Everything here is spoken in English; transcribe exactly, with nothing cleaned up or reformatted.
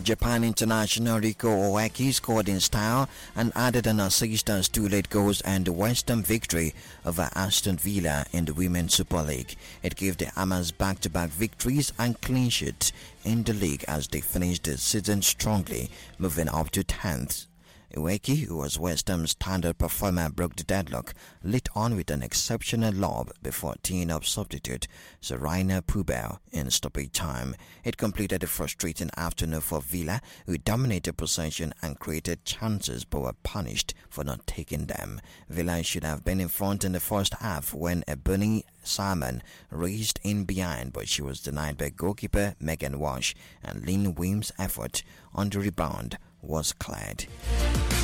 Japan international Rico Oweki scored in style and added an assist as two late goals and the West Ham victory over Aston Villa in the Women's Super League. It gave the Hammers back-to-back victories and clean sheets in the league as they finished the season strongly, moving up to tenth. Iweki, who was West Ham's standard performer, broke the deadlock, lit on with an exceptional lob before teeing up substitute Sarina Pubel in stoppage time. It completed a frustrating afternoon for Villa, who dominated possession and created chances but were punished for not taking them. Villa should have been in front in the first half when Ebony Salmon raced in behind, but she was denied by goalkeeper Megan Walsh, and Lynn Weems' effort on the rebound was cleared.